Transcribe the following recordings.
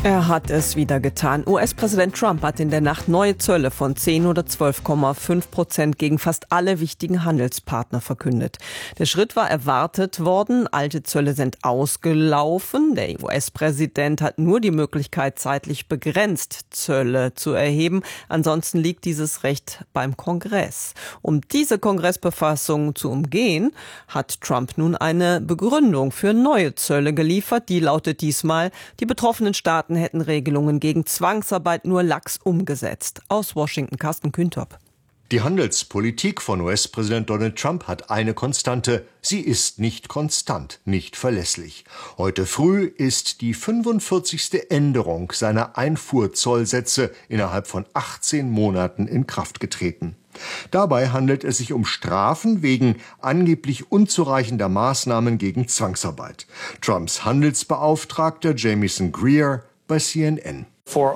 Er hat es wieder getan. US-Präsident Trump hat in der Nacht neue Zölle von 10 oder 12,5% gegen fast alle wichtigen Handelspartner verkündet. Der Schritt war erwartet worden. Alte Zölle sind ausgelaufen. Der US-Präsident hat nur die Möglichkeit, zeitlich begrenzt Zölle zu erheben. Ansonsten liegt dieses Recht beim Kongress. Um diese Kongressbefassung zu umgehen, hat Trump nun eine Begründung für neue Zölle geliefert. Die lautet diesmal, die betroffenen Staaten hätten Regelungen gegen Zwangsarbeit nur lax umgesetzt. Aus Washington, Carsten Kühntop. Die Handelspolitik von US-Präsident Donald Trump hat eine Konstante. Sie ist nicht konstant, nicht verlässlich. Heute früh ist die 45. Änderung seiner Einfuhrzollsätze innerhalb von 18 Monaten in Kraft getreten. Dabei handelt es sich um Strafen wegen angeblich unzureichender Maßnahmen gegen Zwangsarbeit. Trumps Handelsbeauftragter Jamieson Greer bei CNN.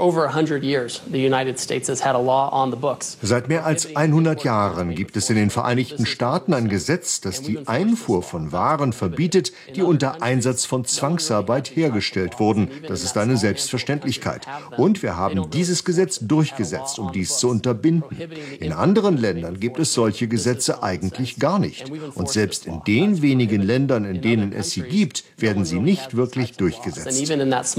Seit mehr als 100 Jahren gibt es in den Vereinigten Staaten ein Gesetz, das die Einfuhr von Waren verbietet, die unter Einsatz von Zwangsarbeit hergestellt wurden. Das ist eine Selbstverständlichkeit. Und wir haben dieses Gesetz durchgesetzt, um dies zu unterbinden. In anderen Ländern gibt es solche Gesetze eigentlich gar nicht. Und selbst in den wenigen Ländern, in denen es sie gibt, werden sie nicht wirklich durchgesetzt.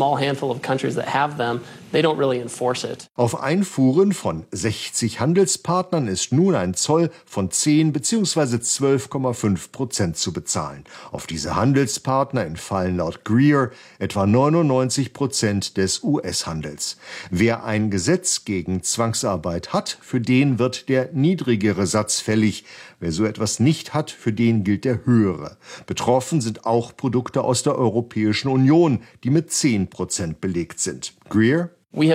Auf Einfuhren von 60 Handelspartnern ist nun ein Zoll von 10 bzw. 12,5% zu bezahlen. Auf diese Handelspartner entfallen laut Greer etwa 99% des US-Handels. Wer ein Gesetz gegen Zwangsarbeit hat, für den wird der niedrigere Satz fällig. Wer so etwas nicht hat, für den gilt der höhere. Betroffen sind auch Produkte aus der Europäischen Union, die mit 10% belegt sind. Greer: Wir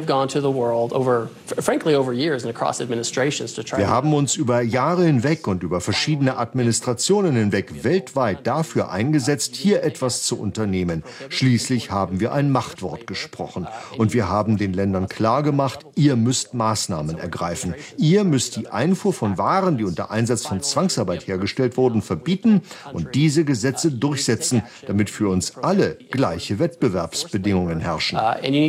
haben uns über Jahre hinweg und über verschiedene Administrationen hinweg weltweit dafür eingesetzt, hier etwas zu unternehmen. Schließlich haben wir ein Machtwort gesprochen. Und wir haben den Ländern klargemacht, ihr müsst Maßnahmen ergreifen. Ihr müsst die Einfuhr von Waren, die unter Einsatz von Zwangsarbeit hergestellt wurden, verbieten und diese Gesetze durchsetzen, damit für uns alle gleiche Wettbewerbsbedingungen herrschen.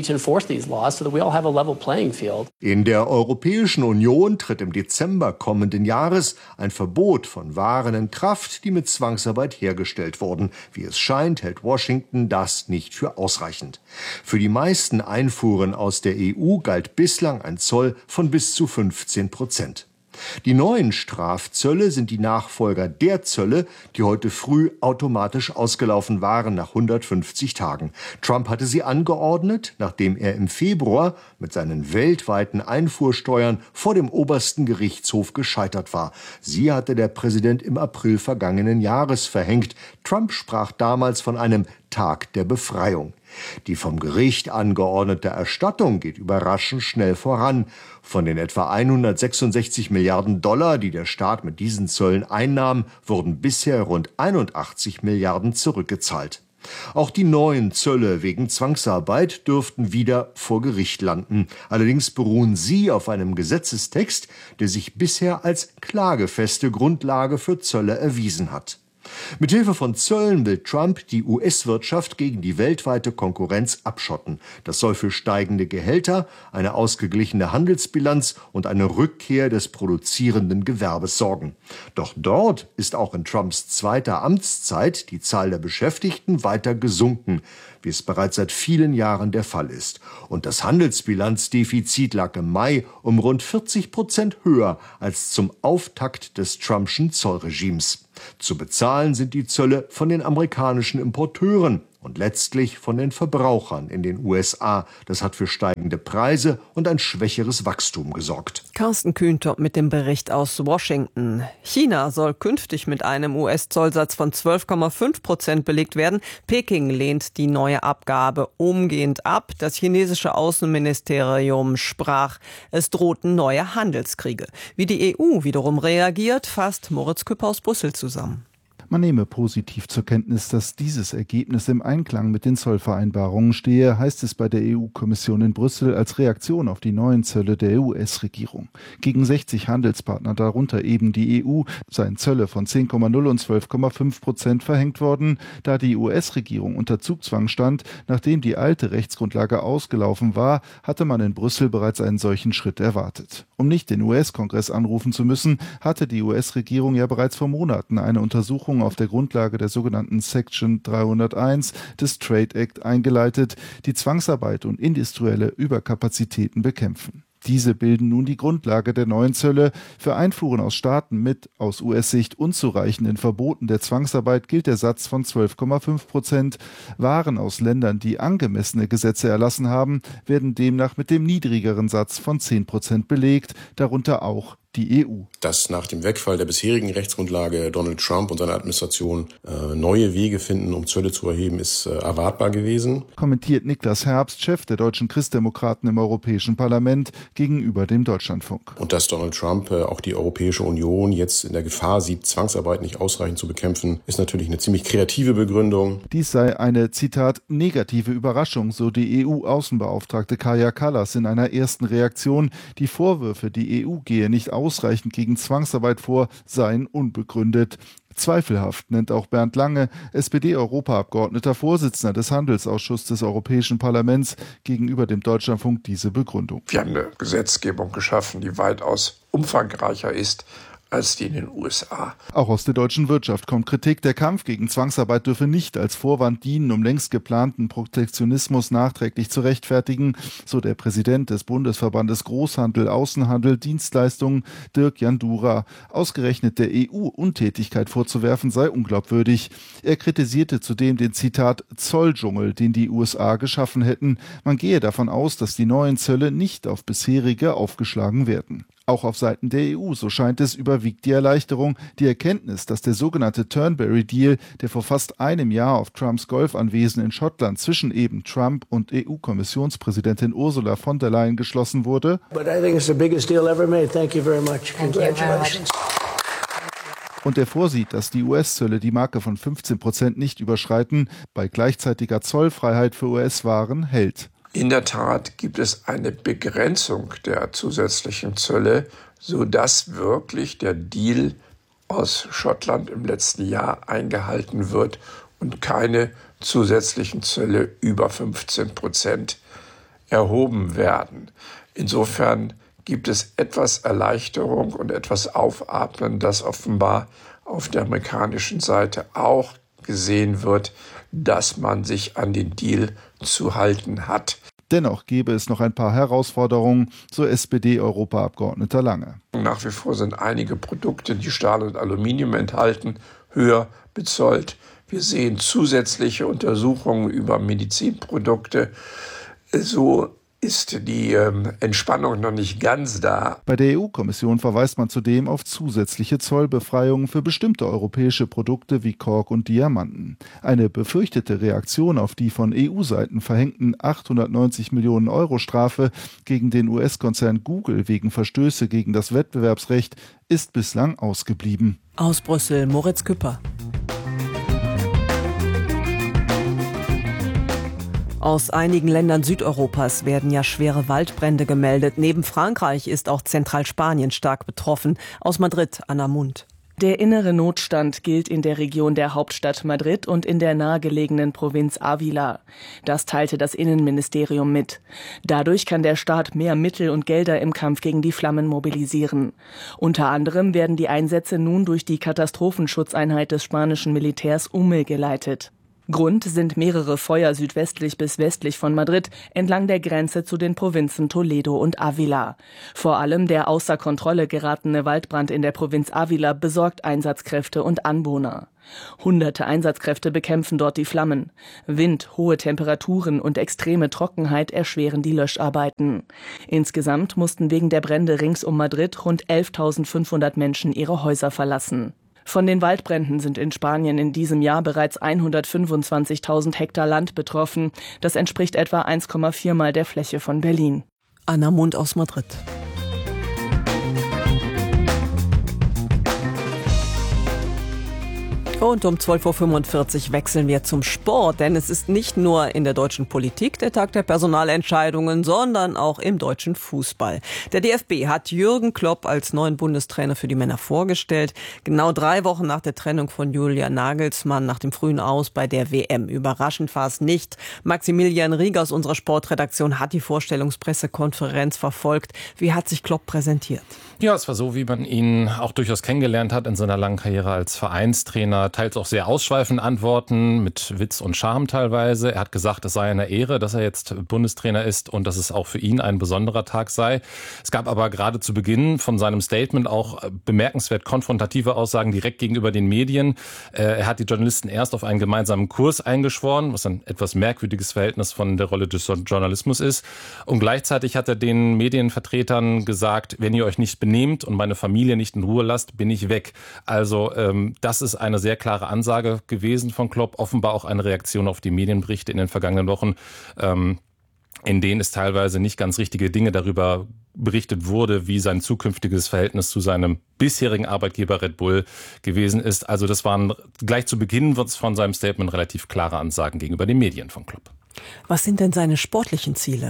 In der Europäischen Union tritt im Dezember kommenden Jahres ein Verbot von Waren in Kraft, die mit Zwangsarbeit hergestellt wurden. Wie es scheint, hält Washington das nicht für ausreichend. Für die meisten Einfuhren aus der EU galt bislang ein Zoll von bis zu 15%. Die neuen Strafzölle sind die Nachfolger der Zölle, die heute früh automatisch ausgelaufen waren nach 150 Tagen. Trump hatte sie angeordnet, nachdem er im Februar mit seinen weltweiten Einfuhrsteuern vor dem obersten Gerichtshof gescheitert war. Sie hatte der Präsident im April vergangenen Jahres verhängt. Trump sprach damals von einem Tag der Befreiung. Die vom Gericht angeordnete Erstattung geht überraschend schnell voran. Von den etwa 166 Milliarden $, die der Staat mit diesen Zöllen einnahm, wurden bisher rund 81 Milliarden zurückgezahlt. Auch die neuen Zölle wegen Zwangsarbeit dürften wieder vor Gericht landen. Allerdings beruhen sie auf einem Gesetzestext, der sich bisher als klagefeste Grundlage für Zölle erwiesen hat. Mithilfe von Zöllen will Trump die US-Wirtschaft gegen die weltweite Konkurrenz abschotten. Das soll für steigende Gehälter, eine ausgeglichene Handelsbilanz und eine Rückkehr des produzierenden Gewerbes sorgen. Doch dort ist auch in Trumps zweiter Amtszeit die Zahl der Beschäftigten weiter gesunken, wie es bereits seit vielen Jahren der Fall ist. Und das Handelsbilanzdefizit lag im Mai um rund 40% höher als zum Auftakt des Trumpschen Zollregimes. Zu bezahlen sind die Zölle von den amerikanischen Importeuren und letztlich von den Verbrauchern in den USA. Das hat für steigende Preise und ein schwächeres Wachstum gesorgt. Carsten Kühntop mit dem Bericht aus Washington. China soll künftig mit einem US-Zollsatz von 12,5% belegt werden. Peking lehnt die neue Abgabe umgehend ab. Das chinesische Außenministerium sprach, es drohten neue Handelskriege. Wie die EU wiederum reagiert, fasst Moritz Küpper aus Brüssel zusammen. Man nehme positiv zur Kenntnis, dass dieses Ergebnis im Einklang mit den Zollvereinbarungen stehe, heißt es bei der EU-Kommission in Brüssel als Reaktion auf die neuen Zölle der US-Regierung. Gegen 60 Handelspartner, darunter eben die EU, seien Zölle von 10,0 und 12,5% verhängt worden, da die US-Regierung unter Zugzwang stand. Nachdem die alte Rechtsgrundlage ausgelaufen war, hatte man in Brüssel bereits einen solchen Schritt erwartet. Um nicht den US-Kongress anrufen zu müssen, hatte die US-Regierung ja bereits vor Monaten eine Untersuchung auf der Grundlage der sogenannten Section 301 des Trade Act eingeleitet, die Zwangsarbeit und industrielle Überkapazitäten bekämpfen. Diese bilden nun die Grundlage der neuen Zölle. Für Einfuhren aus Staaten mit aus US-Sicht unzureichenden Verboten der Zwangsarbeit gilt der Satz von 12,5%. Waren aus Ländern, die angemessene Gesetze erlassen haben, werden demnach mit dem niedrigeren Satz von 10% belegt, darunter auch die EU. Dass nach dem Wegfall der bisherigen Rechtsgrundlage Donald Trump und seine Administration neue Wege finden, um Zölle zu erheben, ist erwartbar gewesen. Kommentiert Niklas Herbst, Chef der deutschen Christdemokraten im Europäischen Parlament, gegenüber dem Deutschlandfunk. Und dass Donald Trump auch die Europäische Union jetzt in der Gefahr sieht, Zwangsarbeit nicht ausreichend zu bekämpfen, ist natürlich eine ziemlich kreative Begründung. Dies sei eine, Zitat, negative Überraschung, so die EU-Außenbeauftragte Kaja Kallas in einer ersten Reaktion. Die Vorwürfe, die EU gehe nicht ausreichend gegen Zwangsarbeit vor, seien unbegründet. Zweifelhaft nennt auch Bernd Lange, SPD-Europaabgeordneter, Vorsitzender des Handelsausschusses des Europäischen Parlaments, gegenüber dem Deutschlandfunk diese Begründung. Wir haben eine Gesetzgebung geschaffen, die weitaus umfangreicher ist als die in den USA. Auch aus der deutschen Wirtschaft kommt Kritik. Der Kampf gegen Zwangsarbeit dürfe nicht als Vorwand dienen, um längst geplanten Protektionismus nachträglich zu rechtfertigen, so der Präsident des Bundesverbandes Großhandel, Außenhandel, Dienstleistungen, Dirk Jandura. Ausgerechnet der EU Untätigkeit vorzuwerfen sei unglaubwürdig. Er kritisierte zudem den, Zitat, Zolldschungel, den die USA geschaffen hätten. Man gehe davon aus, dass die neuen Zölle nicht auf bisherige aufgeschlagen werden. Auch auf Seiten der EU, so scheint es, überwiegt die Erleichterung, die Erkenntnis, dass der sogenannte Turnberry-Deal, der vor fast einem Jahr auf Trumps Golfanwesen in Schottland zwischen eben Trump und EU-Kommissionspräsidentin Ursula von der Leyen geschlossen wurde. Und er vorsieht, dass die US-Zölle die Marke von 15% nicht überschreiten, bei gleichzeitiger Zollfreiheit für US-Waren hält. In der Tat gibt es eine Begrenzung der zusätzlichen Zölle, sodass wirklich der Deal aus Schottland im letzten Jahr eingehalten wird und keine zusätzlichen Zölle über 15% erhoben werden. Insofern gibt es etwas Erleichterung und etwas Aufatmen, das offenbar auf der amerikanischen Seite auch gesehen wird, dass man sich an den Deal zu halten hat. Dennoch gäbe es noch ein paar Herausforderungen, so SPD-Europaabgeordneter Lange. Nach wie vor sind einige Produkte, die Stahl und Aluminium enthalten, höher bezollt. Wir sehen zusätzliche Untersuchungen über Medizinprodukte. So ist die Entspannung noch nicht ganz da. Bei der EU-Kommission verweist man zudem auf zusätzliche Zollbefreiungen für bestimmte europäische Produkte wie Kork und Diamanten. Eine befürchtete Reaktion auf die von EU-Seiten verhängten 890 Millionen Euro Strafe gegen den US-Konzern Google wegen Verstöße gegen das Wettbewerbsrecht ist bislang ausgeblieben. Aus Brüssel, Moritz Küpper. Aus einigen Ländern Südeuropas werden ja schwere Waldbrände gemeldet. Neben Frankreich ist auch Zentralspanien stark betroffen. Aus Madrid, Anna Mund. Der innere Notstand gilt in der Region der Hauptstadt Madrid und in der nahegelegenen Provinz Ávila. Das teilte das Innenministerium mit. Dadurch kann der Staat mehr Mittel und Gelder im Kampf gegen die Flammen mobilisieren. Unter anderem werden die Einsätze nun durch die Katastrophenschutzeinheit des spanischen Militärs UME geleitet. Grund sind mehrere Feuer südwestlich bis westlich von Madrid entlang der Grenze zu den Provinzen Toledo und Ávila. Vor allem der außer Kontrolle geratene Waldbrand in der Provinz Ávila besorgt Einsatzkräfte und Anwohner. Hunderte Einsatzkräfte bekämpfen dort die Flammen. Wind, hohe Temperaturen und extreme Trockenheit erschweren die Löscharbeiten. Insgesamt mussten wegen der Brände rings um Madrid rund 11.500 Menschen ihre Häuser verlassen. Von den Waldbränden sind in Spanien in diesem Jahr bereits 125.000 Hektar Land betroffen. Das entspricht etwa 1,4 Mal der Fläche von Berlin. Anna Mund aus Madrid. Und um 12.45 Uhr wechseln wir zum Sport, denn es ist nicht nur in der deutschen Politik der Tag der Personalentscheidungen, sondern auch im deutschen Fußball. Der DFB hat Jürgen Klopp als neuen Bundestrainer für die Männer vorgestellt. Genau 3 Wochen nach der Trennung von Julian Nagelsmann nach dem frühen Aus bei der WM. Überraschend war es nicht. Maximilian Rieger aus unserer Sportredaktion hat die Vorstellungspressekonferenz verfolgt. Wie hat sich Klopp präsentiert? Ja, es war so, wie man ihn auch durchaus kennengelernt hat in seiner langen Karriere als Vereinstrainer. Teils auch sehr ausschweifende Antworten mit Witz und Charme teilweise. Er hat gesagt, es sei eine Ehre, dass er jetzt Bundestrainer ist und dass es auch für ihn ein besonderer Tag sei. Es gab aber gerade zu Beginn von seinem Statement auch bemerkenswert konfrontative Aussagen direkt gegenüber den Medien. Er hat die Journalisten erst auf einen gemeinsamen Kurs eingeschworen, was ein etwas merkwürdiges Verhältnis von der Rolle des Journalismus ist. Und gleichzeitig hat er den Medienvertretern gesagt, wenn ihr euch nicht benehmt und meine Familie nicht in Ruhe lasst, bin ich weg. Also das ist eine sehr klare Ansage gewesen von Klopp, offenbar auch eine Reaktion auf die Medienberichte in den vergangenen Wochen, in denen es teilweise nicht ganz richtige Dinge darüber berichtet wurde, wie sein zukünftiges Verhältnis zu seinem bisherigen Arbeitgeber Red Bull gewesen ist. Also das waren gleich zu Beginn von seinem Statement relativ klare Ansagen gegenüber den Medien von Klopp. Was sind denn seine sportlichen Ziele?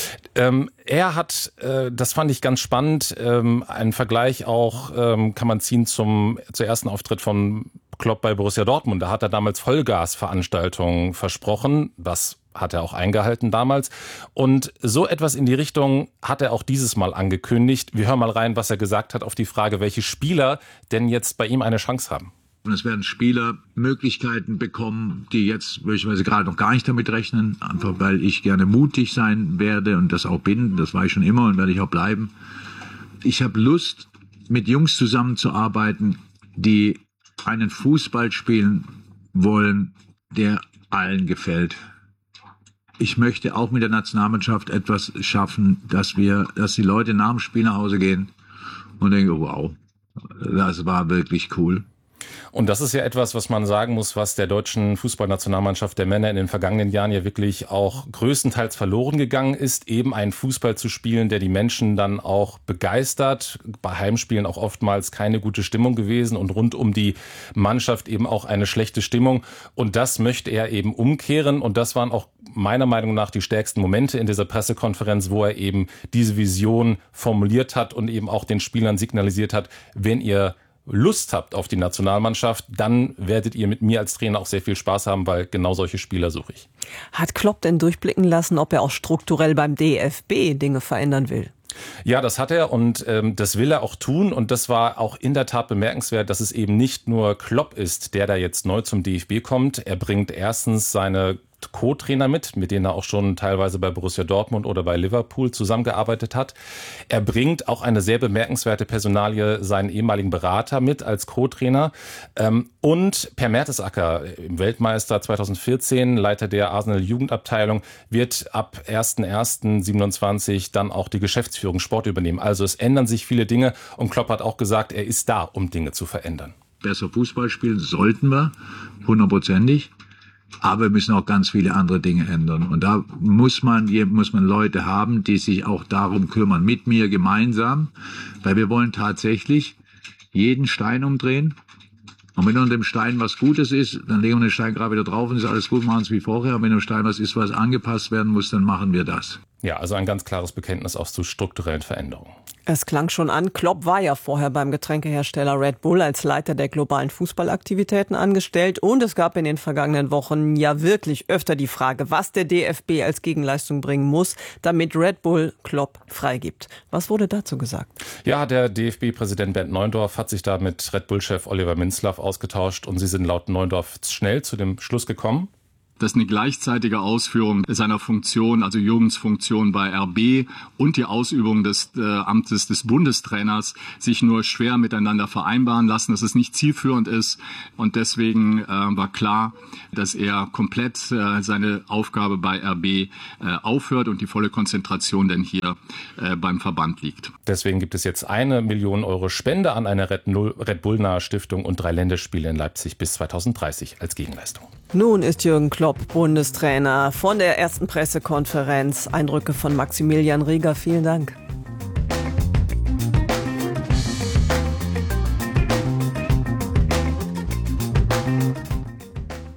Er hat, das fand ich ganz spannend, einen Vergleich auch kann man ziehen zum ersten Auftritt von Klopp bei Borussia Dortmund. Da hat er damals Vollgasveranstaltungen versprochen. Das hat er auch eingehalten damals. Und so etwas in die Richtung hat er auch dieses Mal angekündigt. Wir hören mal rein, was er gesagt hat auf die Frage, welche Spieler denn jetzt bei ihm eine Chance haben. Und es werden Spieler Möglichkeiten bekommen, die jetzt möglicherweise gerade noch gar nicht damit rechnen, einfach weil ich gerne mutig sein werde und das auch bin. Das war ich schon immer und werde ich auch bleiben. Ich habe Lust, mit Jungs zusammenzuarbeiten, die einen Fußball spielen wollen, der allen gefällt. Ich möchte auch mit der Nationalmannschaft etwas schaffen, dass die Leute nach dem Spiel nach Hause gehen und denken, wow, das war wirklich cool. Und das ist ja etwas, was man sagen muss, was der deutschen Fußballnationalmannschaft der Männer in den vergangenen Jahren ja wirklich auch größtenteils verloren gegangen ist, eben einen Fußball zu spielen, der die Menschen dann auch begeistert. Bei Heimspielen auch oftmals keine gute Stimmung gewesen und rund um die Mannschaft eben auch eine schlechte Stimmung. Und das möchte er eben umkehren. Und das waren auch meiner Meinung nach die stärksten Momente in dieser Pressekonferenz, wo er eben diese Vision formuliert hat und eben auch den Spielern signalisiert hat, wenn ihr Lust habt auf die Nationalmannschaft, dann werdet ihr mit mir als Trainer auch sehr viel Spaß haben, weil genau solche Spieler suche ich. Hat Klopp denn durchblicken lassen, ob er auch strukturell beim DFB Dinge verändern will? Ja, das hat er und das will er auch tun und das war auch in der Tat bemerkenswert, dass es eben nicht nur Klopp ist, der da jetzt neu zum DFB kommt. Er bringt erstens seine Co-Trainer mit denen er auch schon teilweise bei Borussia Dortmund oder bei Liverpool zusammengearbeitet hat. Er bringt auch eine sehr bemerkenswerte Personalie, seinen ehemaligen Berater mit als Co-Trainer. Und Per Mertesacker, Weltmeister 2014, Leiter der Arsenal-Jugendabteilung, wird ab 1.1.27 dann auch die Geschäftsführung Sport übernehmen. Also es ändern sich viele Dinge und Klopp hat auch gesagt, er ist da, um Dinge zu verändern. Besser Fußball spielen sollten wir, 100%. Aber wir müssen auch ganz viele andere Dinge ändern. Und da muss man Leute haben, die sich auch darum kümmern, mit mir gemeinsam. Weil wir wollen tatsächlich jeden Stein umdrehen. Und wenn unter dem Stein was Gutes ist, dann legen wir den Stein gerade wieder drauf und ist alles gut, machen es wie vorher. Und wenn unter dem Stein was ist, was angepasst werden muss, dann machen wir das. Ja, also ein ganz klares Bekenntnis auch zu strukturellen Veränderungen. Es klang schon an, Klopp war ja vorher beim Getränkehersteller Red Bull als Leiter der globalen Fußballaktivitäten angestellt und es gab in den vergangenen Wochen ja wirklich öfter die Frage, was der DFB als Gegenleistung bringen muss, damit Red Bull Klopp freigibt. Was wurde dazu gesagt? Ja, der DFB-Präsident Bernd Neuendorf hat sich da mit Red Bull-Chef Oliver Minzlaff ausgetauscht und sie sind laut Neuendorf schnell zu dem Schluss gekommen, dass eine gleichzeitige Ausführung seiner Funktion, also Jürgens Funktion bei RB und die Ausübung des Amtes des Bundestrainers sich nur schwer miteinander vereinbaren lassen, dass es nicht zielführend ist. Und deswegen war klar, dass er komplett seine Aufgabe bei RB aufhört und die volle Konzentration denn hier beim Verband liegt. Deswegen gibt es jetzt 1 Million Euro Spende an eine Red Bull-nahe Stiftung und 3 Länderspiele in Leipzig bis 2030 als Gegenleistung. Nun ist Jürgen Klopp Bundestrainer. Von der ersten Pressekonferenz Eindrücke von Maximilian Rieger. Vielen Dank.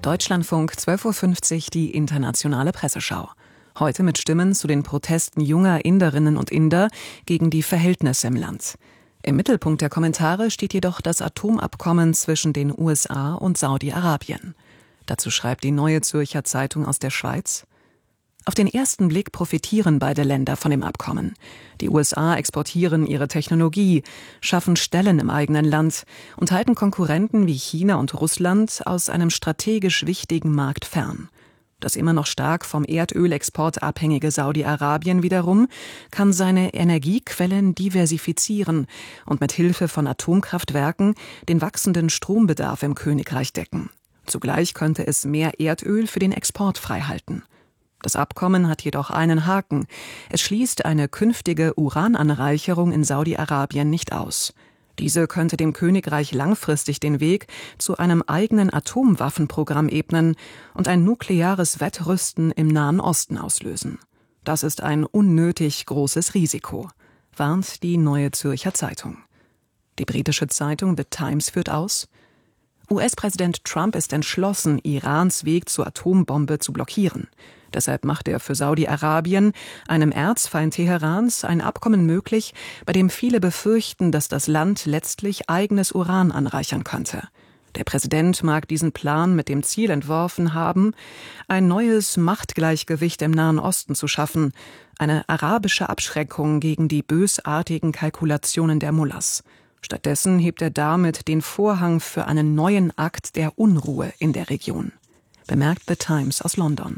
Deutschlandfunk 12.50 Uhr, die internationale Presseschau. Heute mit Stimmen zu den Protesten junger Inderinnen und Inder gegen die Verhältnisse im Land. Im Mittelpunkt der Kommentare steht jedoch das Atomabkommen zwischen den USA und Saudi-Arabien. Dazu schreibt die Neue Zürcher Zeitung aus der Schweiz: Auf den ersten Blick profitieren beide Länder von dem Abkommen. Die USA exportieren ihre Technologie, schaffen Stellen im eigenen Land und halten Konkurrenten wie China und Russland aus einem strategisch wichtigen Markt fern. Das immer noch stark vom Erdölexport abhängige Saudi-Arabien wiederum kann seine Energiequellen diversifizieren und mit Hilfe von Atomkraftwerken den wachsenden Strombedarf im Königreich decken. Zugleich könnte es mehr Erdöl für den Export freihalten. Das Abkommen hat jedoch einen Haken. Es schließt eine künftige Urananreicherung in Saudi-Arabien nicht aus. Diese könnte dem Königreich langfristig den Weg zu einem eigenen Atomwaffenprogramm ebnen und ein nukleares Wettrüsten im Nahen Osten auslösen. Das ist ein unnötig großes Risiko, warnt die Neue Zürcher Zeitung. Die britische Zeitung The Times führt aus: US-Präsident Trump ist entschlossen, Irans Weg zur Atombombe zu blockieren. Deshalb macht er für Saudi-Arabien, einem Erzfeind Teherans, ein Abkommen möglich, bei dem viele befürchten, dass das Land letztlich eigenes Uran anreichern könnte. Der Präsident mag diesen Plan mit dem Ziel entworfen haben, ein neues Machtgleichgewicht im Nahen Osten zu schaffen, eine arabische Abschreckung gegen die bösartigen Kalkulationen der Mullahs. Stattdessen hebt er damit den Vorhang für einen neuen Akt der Unruhe in der Region, bemerkt The Times aus London.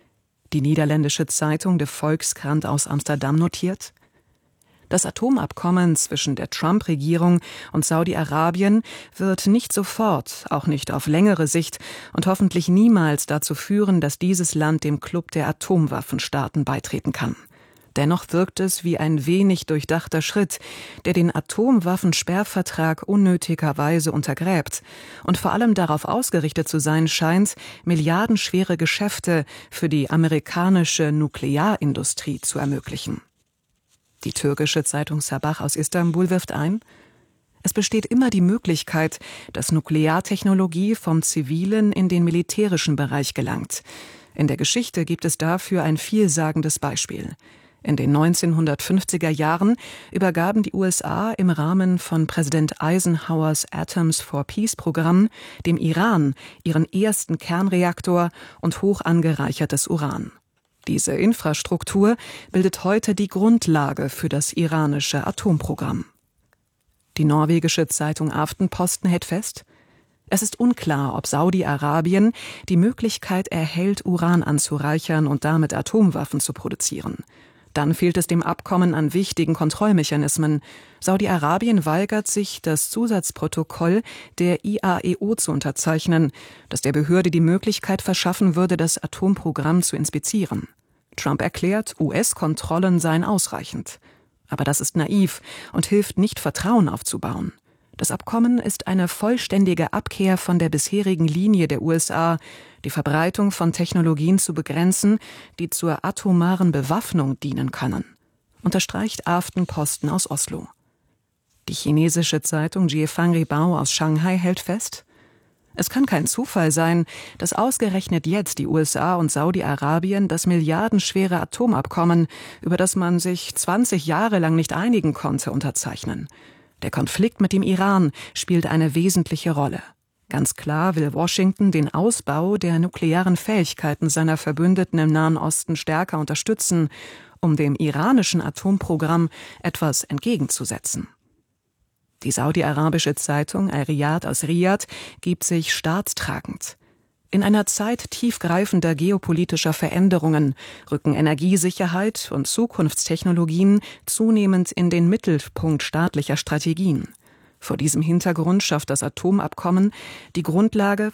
Die niederländische Zeitung De Volkskrant aus Amsterdam notiert: Das Atomabkommen zwischen der Trump-Regierung und Saudi-Arabien wird nicht sofort, auch nicht auf längere Sicht und hoffentlich niemals dazu führen, dass dieses Land dem Club der Atomwaffenstaaten beitreten kann. Dennoch wirkt es wie ein wenig durchdachter Schritt, der den Atomwaffensperrvertrag unnötigerweise untergräbt und vor allem darauf ausgerichtet zu sein scheint, milliardenschwere Geschäfte für die amerikanische Nuklearindustrie zu ermöglichen. Die türkische Zeitung Sabah aus Istanbul wirft ein: Es besteht immer die Möglichkeit, dass Nukleartechnologie vom zivilen in den militärischen Bereich gelangt. In der Geschichte gibt es dafür ein vielsagendes Beispiel. In den 1950er Jahren übergaben die USA im Rahmen von Präsident Eisenhowers Atoms for Peace-Programm dem Iran ihren ersten Kernreaktor und hoch angereichertes Uran. Diese Infrastruktur bildet heute die Grundlage für das iranische Atomprogramm. Die norwegische Zeitung Aftenposten hält fest: Es ist unklar, ob Saudi-Arabien die Möglichkeit erhält, Uran anzureichern und damit Atomwaffen zu produzieren. Dann fehlt es dem Abkommen an wichtigen Kontrollmechanismen. Saudi-Arabien weigert sich, das Zusatzprotokoll der IAEO zu unterzeichnen, das der Behörde die Möglichkeit verschaffen würde, das Atomprogramm zu inspizieren. Trump erklärt, US-Kontrollen seien ausreichend. Aber das ist naiv und hilft nicht, Vertrauen aufzubauen. Das Abkommen ist eine vollständige Abkehr von der bisherigen Linie der USA, die Verbreitung von Technologien zu begrenzen, die zur atomaren Bewaffnung dienen können, unterstreicht Aftenposten aus Oslo. Die chinesische Zeitung Jiefang Ribao aus Shanghai hält fest: Es kann kein Zufall sein, dass ausgerechnet jetzt die USA und Saudi-Arabien das milliardenschwere Atomabkommen, über das man sich 20 Jahre lang nicht einigen konnte, unterzeichnen. Der Konflikt mit dem Iran spielt eine wesentliche Rolle. Ganz klar will Washington den Ausbau der nuklearen Fähigkeiten seiner Verbündeten im Nahen Osten stärker unterstützen, um dem iranischen Atomprogramm etwas entgegenzusetzen. Die saudi-arabische Zeitung Al-Riyad aus Riyadh gibt sich staatstragend. In einer Zeit tiefgreifender geopolitischer Veränderungen rücken Energiesicherheit und Zukunftstechnologien zunehmend in den Mittelpunkt staatlicher Strategien. Vor diesem Hintergrund schafft das Abkommen die Grundlage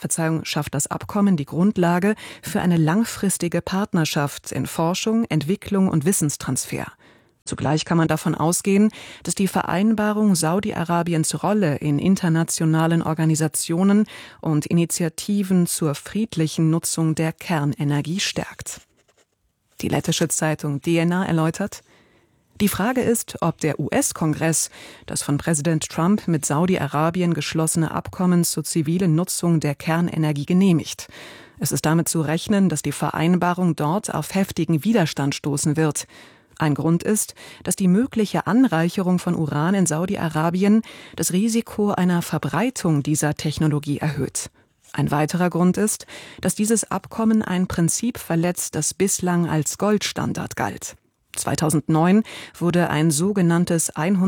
für eine langfristige Partnerschaft in Forschung, Entwicklung und Wissenstransfer. Zugleich kann man davon ausgehen, dass die Vereinbarung Saudi-Arabiens Rolle in internationalen Organisationen und Initiativen zur friedlichen Nutzung der Kernenergie stärkt. Die lettische Zeitung DNA erläutert: Die Frage ist, ob der US-Kongress das von Präsident Trump mit Saudi-Arabien geschlossene Abkommen zur zivilen Nutzung der Kernenergie genehmigt. Es ist damit zu rechnen, dass die Vereinbarung dort auf heftigen Widerstand stoßen wird. Ein Grund ist, dass die mögliche Anreicherung von Uran in Saudi-Arabien das Risiko einer Verbreitung dieser Technologie erhöht. Ein weiterer Grund ist, dass dieses Abkommen ein Prinzip verletzt, das bislang als Goldstandard galt. 2009 wurde ein sogenanntes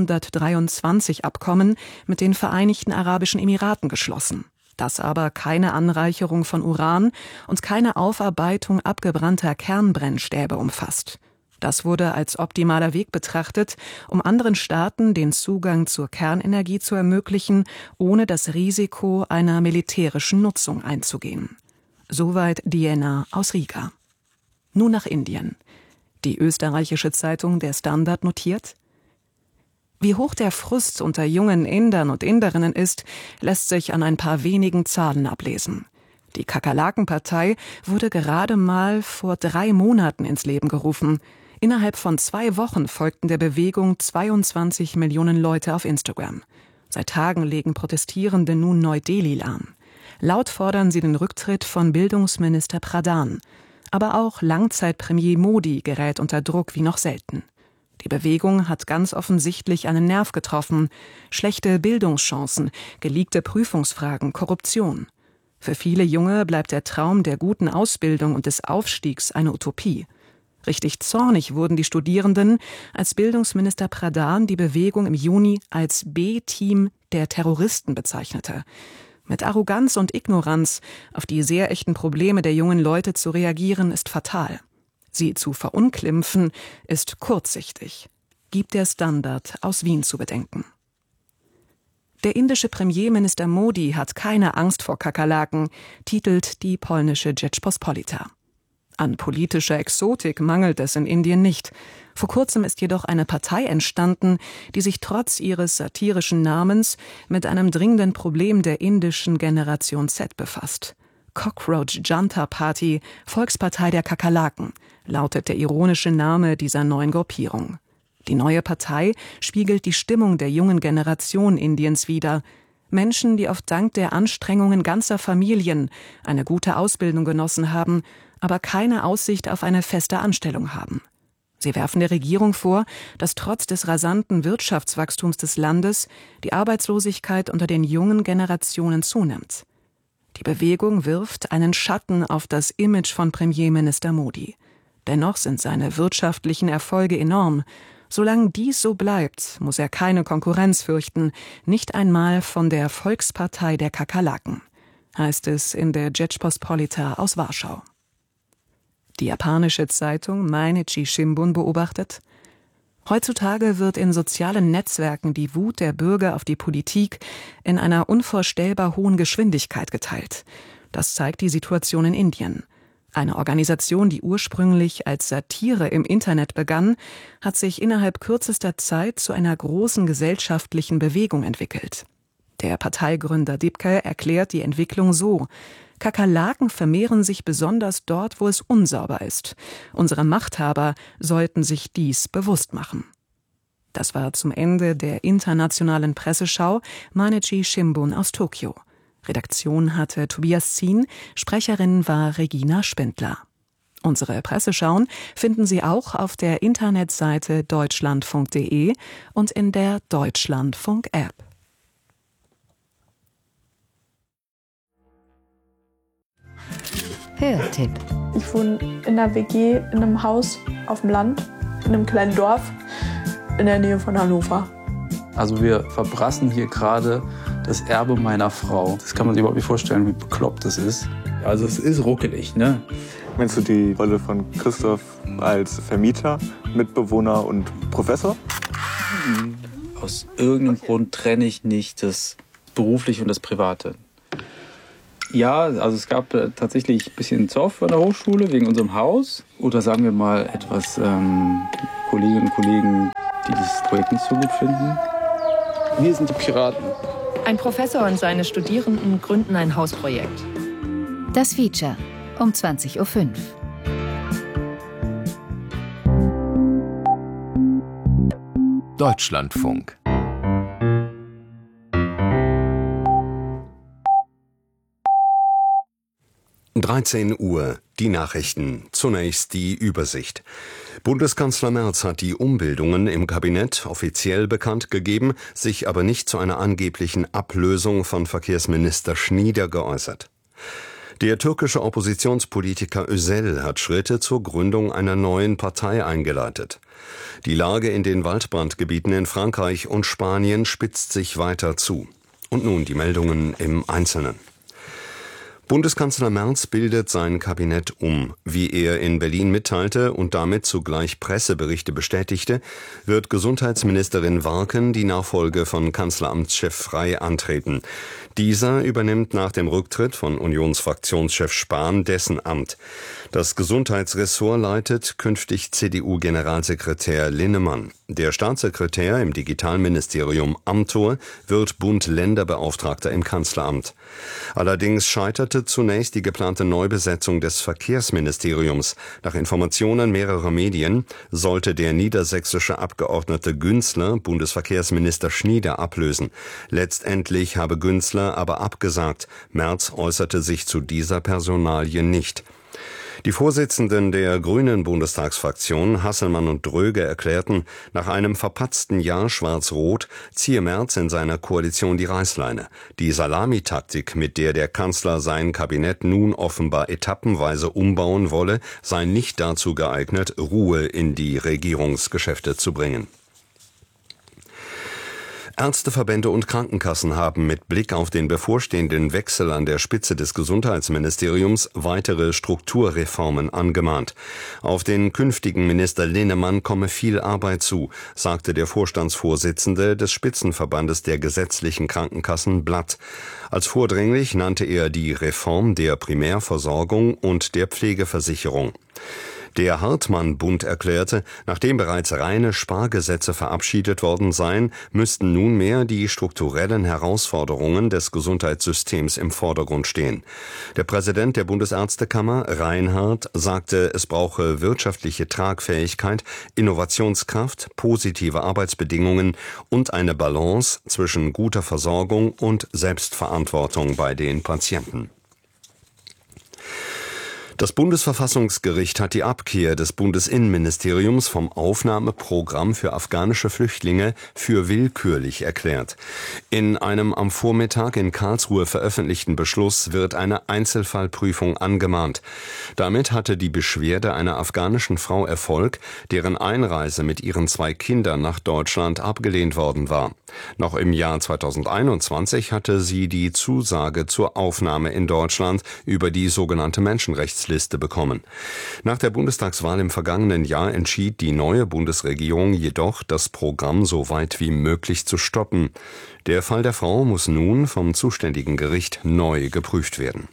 123-Abkommen mit den Vereinigten Arabischen Emiraten geschlossen, das aber keine Anreicherung von Uran und keine Aufarbeitung abgebrannter Kernbrennstäbe umfasst. Das wurde als optimaler Weg betrachtet, um anderen Staaten den Zugang zur Kernenergie zu ermöglichen, ohne das Risiko einer militärischen Nutzung einzugehen. Soweit Diana aus Riga. Nun nach Indien. Die österreichische Zeitung Der Standard notiert: Wie hoch der Frust unter jungen Indern und Inderinnen ist, lässt sich an ein paar wenigen Zahlen ablesen. Die Kakerlaken-Partei wurde gerade mal vor 3 Monaten ins Leben gerufen. Innerhalb von 2 Wochen folgten der Bewegung 22 Millionen Leute auf Instagram. Seit Tagen legen Protestierende nun Neu-Delhi lahm. Laut fordern sie den Rücktritt von Bildungsminister Pradhan. Aber auch Langzeitpremier Modi gerät unter Druck wie noch selten. Die Bewegung hat ganz offensichtlich einen Nerv getroffen. Schlechte Bildungschancen, geleakte Prüfungsfragen, Korruption. Für viele Junge bleibt der Traum der guten Ausbildung und des Aufstiegs eine Utopie. Richtig zornig wurden die Studierenden, als Bildungsminister Pradhan die Bewegung im Juni als B-Team der Terroristen bezeichnete. Mit Arroganz und Ignoranz auf die sehr echten Probleme der jungen Leute zu reagieren, ist fatal. Sie zu verunglimpfen, ist kurzsichtig. Gibt der Standard aus Wien zu bedenken. Der indische Premierminister Modi hat keine Angst vor Kakerlaken, titelt die polnische Rzeczpospolita. An politischer Exotik mangelt es in Indien nicht. Vor kurzem ist jedoch eine Partei entstanden, die sich trotz ihres satirischen Namens mit einem dringenden Problem der indischen Generation Z befasst. Cockroach Janta Party, Volkspartei der Kakerlaken, lautet der ironische Name dieser neuen Gruppierung. Die neue Partei spiegelt die Stimmung der jungen Generation Indiens wider. Menschen, die oft dank der Anstrengungen ganzer Familien eine gute Ausbildung genossen haben, aber keine Aussicht auf eine feste Anstellung haben. Sie werfen der Regierung vor, dass trotz des rasanten Wirtschaftswachstums des Landes die Arbeitslosigkeit unter den jungen Generationen zunimmt. Die Bewegung wirft einen Schatten auf das Image von Premierminister Modi. Dennoch sind seine wirtschaftlichen Erfolge enorm. Solange dies so bleibt, muss er keine Konkurrenz fürchten, nicht einmal von der Volkspartei der Kakerlaken, heißt es in der Rzeczpospolita aus Warschau. Die japanische Zeitung Mainichi Shimbun beobachtet: Heutzutage wird in sozialen Netzwerken die Wut der Bürger auf die Politik in einer unvorstellbar hohen Geschwindigkeit geteilt. Das zeigt die Situation in Indien. Eine Organisation, die ursprünglich als Satire im Internet begann, hat sich innerhalb kürzester Zeit zu einer großen gesellschaftlichen Bewegung entwickelt. Der Parteigründer Dipke erklärt die Entwicklung so: Kakerlaken vermehren sich besonders dort, wo es unsauber ist. Unsere Machthaber sollten sich dies bewusst machen. Das war zum Ende der internationalen Presseschau Mainichi Shimbun aus Tokio. Redaktion hatte Tobias Zien, Sprecherin war Regina Spindler. Unsere Presseschauen finden Sie auch auf der Internetseite deutschlandfunk.de und in der Deutschlandfunk-App. Hörtipp. Ich wohne in einer WG, in einem Haus auf dem Land, in einem kleinen Dorf in der Nähe von Hannover. Also wir verbrassen hier gerade das Erbe meiner Frau. Das kann man sich überhaupt nicht vorstellen, wie bekloppt das ist. Also es ist ruckelig, ne? Meinst du die Rolle von Christoph als Vermieter, Mitbewohner und Professor? Aus irgendeinem Grund trenne ich nicht das Berufliche und das Private. Ja, also es gab tatsächlich ein bisschen Zoff an der Hochschule wegen unserem Haus. Oder sagen wir mal etwas Kolleginnen und Kollegen, die dieses Projekt nicht so gut finden. Wir sind die Piraten. Ein Professor und seine Studierenden gründen ein Hausprojekt. Das Feature um 20:05 Uhr. Deutschlandfunk. (13 Uhr), die Nachrichten. Zunächst die Übersicht. Bundeskanzler Merz hat die Umbildungen im Kabinett offiziell bekannt gegeben, sich aber nicht zu einer angeblichen Ablösung von Verkehrsminister Schnieder geäußert. Der türkische Oppositionspolitiker Özel hat Schritte zur Gründung einer neuen Partei eingeleitet. Die Lage in den Waldbrandgebieten in Frankreich und Spanien spitzt sich weiter zu. Und nun die Meldungen im Einzelnen. Bundeskanzler Merz bildet sein Kabinett um. Wie er in Berlin mitteilte und damit zugleich Presseberichte bestätigte, wird Gesundheitsministerin Warken die Nachfolge von Kanzleramtschef Frey antreten. Dieser übernimmt nach dem Rücktritt von Unionsfraktionschef Spahn dessen Amt. Das Gesundheitsressort leitet künftig CDU-Generalsekretär Linnemann. Der Staatssekretär im Digitalministerium Amthor wird Bund-Länder-Beauftragter im Kanzleramt. Allerdings scheiterte zunächst die geplante Neubesetzung des Verkehrsministeriums. Nach Informationen mehrerer Medien sollte der niedersächsische Abgeordnete Günzler Bundesverkehrsminister Schnieder ablösen. Letztendlich habe Günzler aber abgesagt. Merz äußerte sich zu dieser Personalie nicht. Die Vorsitzenden der Grünen Bundestagsfraktion, Hasselmann und Dröge, erklärten, nach einem verpatzten Jahr Schwarz-Rot ziehe Merz in seiner Koalition die Reißleine. Die Salamitaktik, mit der der Kanzler sein Kabinett nun offenbar etappenweise umbauen wolle, sei nicht dazu geeignet, Ruhe in die Regierungsgeschäfte zu bringen. Ärzteverbände und Krankenkassen haben mit Blick auf den bevorstehenden Wechsel an der Spitze des Gesundheitsministeriums weitere Strukturreformen angemahnt. Auf den künftigen Minister Linnemann komme viel Arbeit zu, sagte der Vorstandsvorsitzende des Spitzenverbandes der gesetzlichen Krankenkassen Blatt. Als vordringlich nannte er die Reform der Primärversorgung und der Pflegeversicherung. Der Hartmann-Bund erklärte, nachdem bereits reine Spargesetze verabschiedet worden seien, müssten nunmehr die strukturellen Herausforderungen des Gesundheitssystems im Vordergrund stehen. Der Präsident der Bundesärztekammer, Reinhardt, sagte, es brauche wirtschaftliche Tragfähigkeit, Innovationskraft, positive Arbeitsbedingungen und eine Balance zwischen guter Versorgung und Selbstverantwortung bei den Patienten. Das Bundesverfassungsgericht hat die Abkehr des Bundesinnenministeriums vom Aufnahmeprogramm für afghanische Flüchtlinge für willkürlich erklärt. In einem am Vormittag in Karlsruhe veröffentlichten Beschluss wird eine Einzelfallprüfung angemahnt. Damit hatte die Beschwerde einer afghanischen Frau Erfolg, deren Einreise mit ihren 2 Kindern nach Deutschland abgelehnt worden war. Noch im Jahr 2021 hatte sie die Zusage zur Aufnahme in Deutschland über die sogenannte Menschenrechtsliste bekommen. Nach der Bundestagswahl im vergangenen Jahr entschied die neue Bundesregierung jedoch, das Programm so weit wie möglich zu stoppen. Der Fall der Frau muss nun vom zuständigen Gericht neu geprüft werden.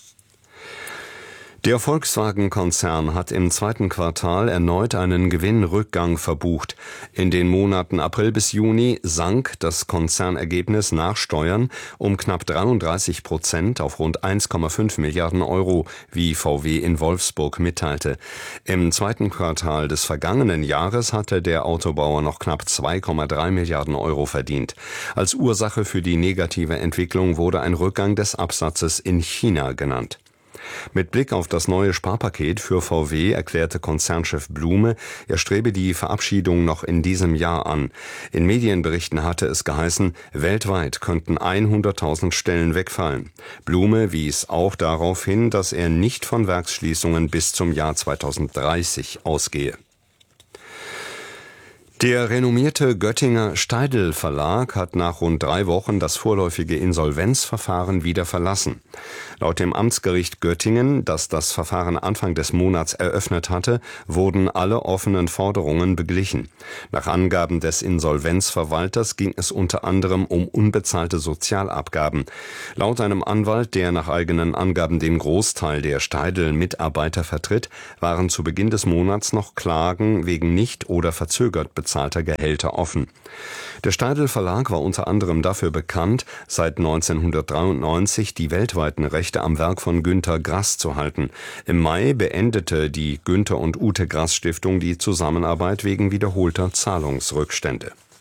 Der Volkswagen-Konzern hat im 2. Quartal erneut einen Gewinnrückgang verbucht. In den Monaten April bis Juni sank das Konzernergebnis nach Steuern um knapp 33% auf rund 1,5 Milliarden Euro, wie VW in Wolfsburg mitteilte. Im 2. Quartal des vergangenen Jahres hatte der Autobauer noch knapp 2,3 Milliarden Euro verdient. Als Ursache für die negative Entwicklung wurde ein Rückgang des Absatzes in China genannt. Mit Blick auf das neue Sparpaket für VW erklärte Konzernchef Blume, er strebe die Verabschiedung noch in diesem Jahr an. In Medienberichten hatte es geheißen, weltweit könnten 100.000 Stellen wegfallen. Blume wies auch darauf hin, dass er nicht von Werksschließungen bis zum Jahr 2030 ausgehe. Der renommierte Göttinger Steidl Verlag hat nach rund 3 Wochen das vorläufige Insolvenzverfahren wieder verlassen. Laut dem Amtsgericht Göttingen, das das Verfahren Anfang des Monats eröffnet hatte, wurden alle offenen Forderungen beglichen. Nach Angaben des Insolvenzverwalters ging es unter anderem um unbezahlte Sozialabgaben. Laut einem Anwalt, der nach eigenen Angaben den Großteil der Steidl-Mitarbeiter vertritt, waren zu Beginn des Monats noch Klagen wegen nicht oder verzögert bezahlter Gehälter offen. Der Steidl Verlag war unter anderem dafür bekannt, seit 1993 die weltweiten Rechte am Werk von Günter Grass zu halten. Im Mai beendete die Günter und Ute Grass Stiftung die Zusammenarbeit wegen wiederholter Zahlungsrückstände.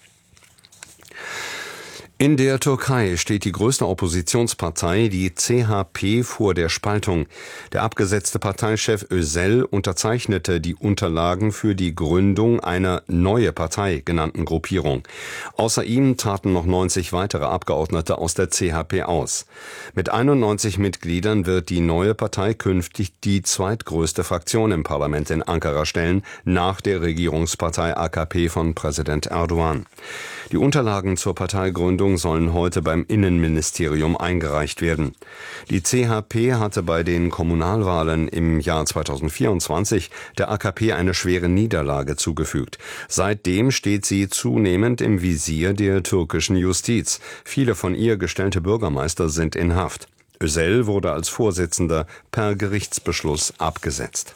In der Türkei steht die größte Oppositionspartei, die CHP, vor der Spaltung. Der abgesetzte Parteichef Özel unterzeichnete die Unterlagen für die Gründung einer neue Partei genannten Gruppierung. Außer ihm traten noch 90 weitere Abgeordnete aus der CHP aus. Mit 91 Mitgliedern wird die neue Partei künftig die zweitgrößte Fraktion im Parlament in Ankara stellen, nach der Regierungspartei AKP von Präsident Erdogan. Die Unterlagen zur Parteigründung sollen heute beim Innenministerium eingereicht werden. Die CHP hatte bei den Kommunalwahlen im Jahr 2024 der AKP eine schwere Niederlage zugefügt. Seitdem steht sie zunehmend im Visier der türkischen Justiz. Viele von ihr gestellte Bürgermeister sind in Haft. Özel wurde als Vorsitzender per Gerichtsbeschluss abgesetzt.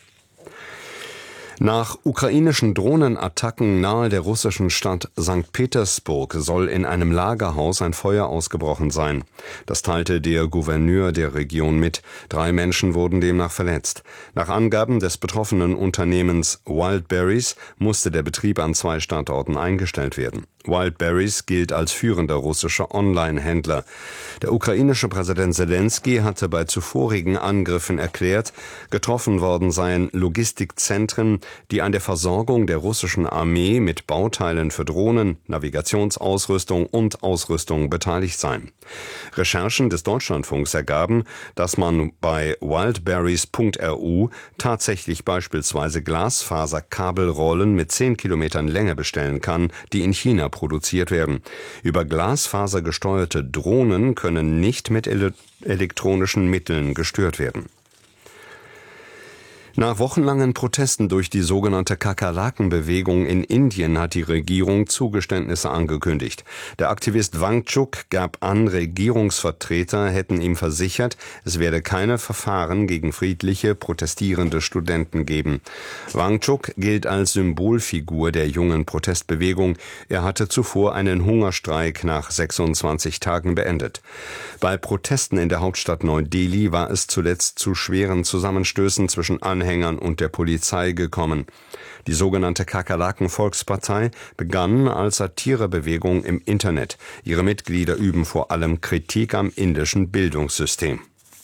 Nach ukrainischen Drohnenattacken nahe der russischen Stadt St. Petersburg soll in einem Lagerhaus ein Feuer ausgebrochen sein. Das teilte der Gouverneur der Region mit. 3 Menschen wurden demnach verletzt. Nach Angaben des betroffenen Unternehmens Wildberries musste der Betrieb an 2 Standorten eingestellt werden. Wildberries gilt als führender russischer Online-Händler. Der ukrainische Präsident Zelensky hatte bei zuvorigen Angriffen erklärt, getroffen worden seien Logistikzentren, die an der Versorgung der russischen Armee mit Bauteilen für Drohnen, Navigationsausrüstung und Ausrüstung beteiligt seien. Recherchen des Deutschlandfunks ergaben, dass man bei wildberries.ru tatsächlich beispielsweise Glasfaserkabelrollen mit 10 Kilometern Länge bestellen kann, die in China produziert werden. Über Glasfaser gesteuerte Drohnen können nicht mit elektronischen Mitteln gestört werden. Nach wochenlangen Protesten durch die sogenannte Kakerlaken-Bewegung in Indien hat die Regierung Zugeständnisse angekündigt. Der Aktivist Wangchuk gab an, Regierungsvertreter hätten ihm versichert, es werde keine Verfahren gegen friedliche, protestierende Studenten geben. Wangchuk gilt als Symbolfigur der jungen Protestbewegung. Er hatte zuvor einen Hungerstreik nach 26 Tagen beendet. Bei Protesten in der Hauptstadt Neu-Delhi war es zuletzt zu schweren Zusammenstößen zwischen Anhängern und der Polizei gekommen. Die sogenannte Kakerlaken-Volkspartei begann als Satirebewegung im Internet. Ihre Mitglieder üben vor allem Kritik am indischen Bildungssystem.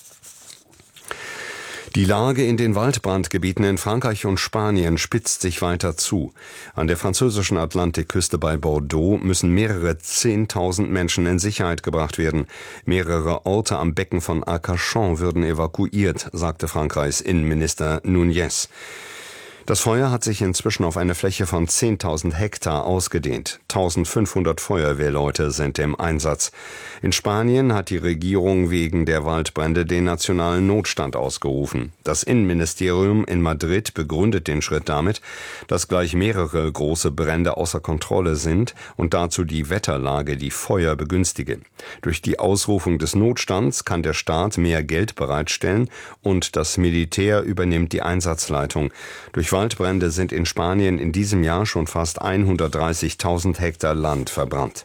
Die Lage in den Waldbrandgebieten in Frankreich und Spanien spitzt sich weiter zu. An der französischen Atlantikküste bei Bordeaux müssen mehrere 10.000 Menschen in Sicherheit gebracht werden. Mehrere Orte am Becken von Arcachon würden evakuiert, sagte Frankreichs Innenminister Núñez. Das Feuer hat sich inzwischen auf eine Fläche von 10.000 Hektar ausgedehnt. 1.500 Feuerwehrleute sind im Einsatz. In Spanien hat die Regierung wegen der Waldbrände den nationalen Notstand ausgerufen. Das Innenministerium in Madrid begründet den Schritt damit, dass gleich mehrere große Brände außer Kontrolle sind und dazu die Wetterlage die Feuer begünstige. Durch die Ausrufung des Notstands kann der Staat mehr Geld bereitstellen und das Militär übernimmt die Einsatzleitung. Durch Waldbrände sind in Spanien in diesem Jahr schon fast 130.000 Hektar Land verbrannt.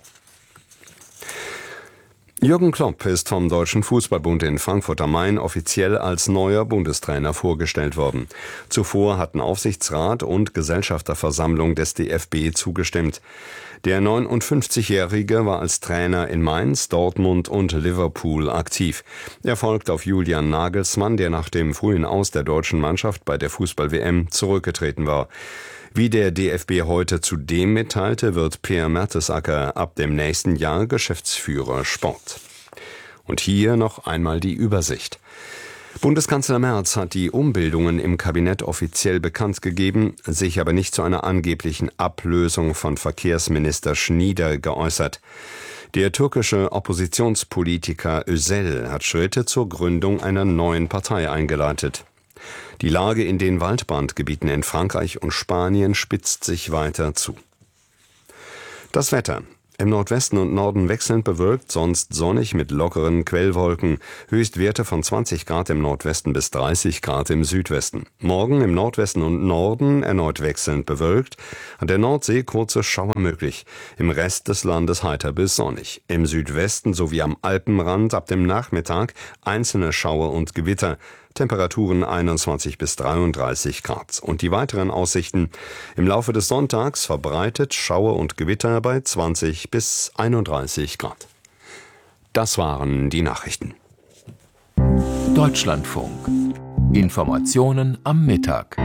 Jürgen Klopp ist vom Deutschen Fußballbund in Frankfurt am Main offiziell als neuer Bundestrainer vorgestellt worden. Zuvor hatten Aufsichtsrat und Gesellschafterversammlung des DFB zugestimmt. Der 59-Jährige war als Trainer in Mainz, Dortmund und Liverpool aktiv. Er folgt auf Julian Nagelsmann, der nach dem frühen Aus der deutschen Mannschaft bei der Fußball-WM zurückgetreten war. Wie der DFB heute zudem mitteilte, wird Peer Mertesacker ab dem nächsten Jahr Geschäftsführer Sport. Und hier noch einmal die Übersicht. Bundeskanzler Merz hat die Umbildungen im Kabinett offiziell bekannt gegeben, sich aber nicht zu einer angeblichen Ablösung von Verkehrsminister Schnieder geäußert. Der türkische Oppositionspolitiker Özel hat Schritte zur Gründung einer neuen Partei eingeleitet. Die Lage in den Waldbrandgebieten in Frankreich und Spanien spitzt sich weiter zu. Das Wetter. Im Nordwesten und Norden wechselnd bewölkt, sonst sonnig mit lockeren Quellwolken. Höchstwerte von 20 Grad im Nordwesten bis 30 Grad im Südwesten. Morgen im Nordwesten und Norden erneut wechselnd bewölkt. An der Nordsee kurze Schauer möglich. Im Rest des Landes heiter bis sonnig. Im Südwesten sowie am Alpenrand ab dem Nachmittag einzelne Schauer und Gewitter. Temperaturen 21 bis 33 Grad. Und die weiteren Aussichten: im Laufe des Sonntags verbreitet Schauer und Gewitter bei 20 bis 31 Grad. Das waren die Nachrichten. Deutschlandfunk. Informationen am Mittag.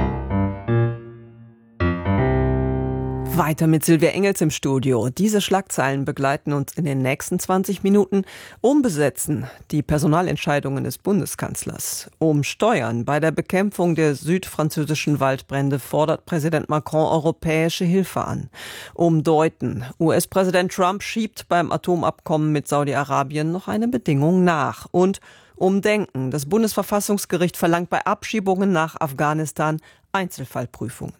Weiter mit Silvia Engels im Studio. Diese Schlagzeilen begleiten uns in den nächsten 20 Minuten. Umbesetzen die Personalentscheidungen des Bundeskanzlers. Umsteuern bei der Bekämpfung der südfranzösischen Waldbrände fordert Präsident Macron europäische Hilfe an. Umdeuten. US-Präsident Trump schiebt beim Atomabkommen mit Saudi-Arabien noch eine Bedingung nach. Und Umdenken. Das Bundesverfassungsgericht verlangt bei Abschiebungen nach Afghanistan Einzelfallprüfungen.